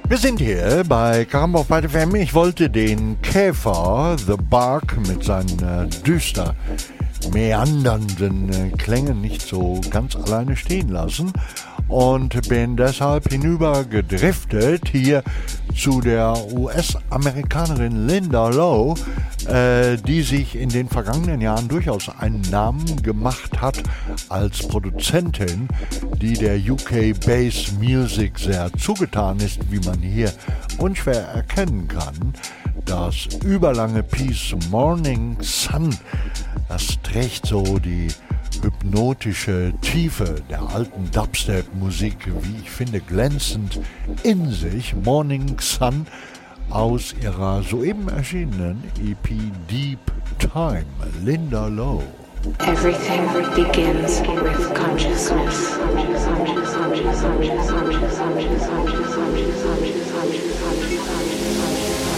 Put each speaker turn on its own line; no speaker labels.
Wir sind hier bei Caramba auf FM. Ich wollte den Käfer, The Bark, mit seinen düster meandernden Klängen nicht so ganz alleine stehen lassen und bin deshalb hinüber gedriftet hier zu der US-Amerikanerin Linda Lowe, die sich in den vergangenen Jahren durchaus einen Namen gemacht hat als Produzentin, die der UK Bass Music sehr zugetan ist, wie man hier unschwer erkennen kann. Das überlange Piece Morning Sun, das trägt so die hypnotische Tiefe der alten Dubstep-Musik, wie ich finde, glänzend in sich. Morning Sun aus ihrer soeben erschienenen EP Deep Time, Linda Lowe.
Everything begins with consciousness.